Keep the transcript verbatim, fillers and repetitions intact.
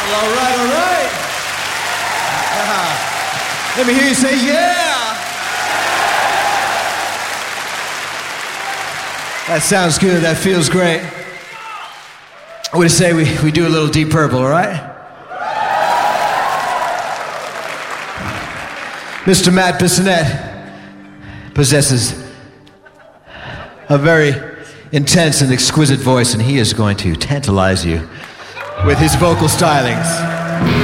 All right, all right. Uh-huh. Let me hear you say, yeah. That sounds good. That feels great. I would say we, we do a little Deep Purple, all right? Mister Matt Bissonette possesses a very intense and exquisite voice, and he is going to tantalize you with his vocal stylings.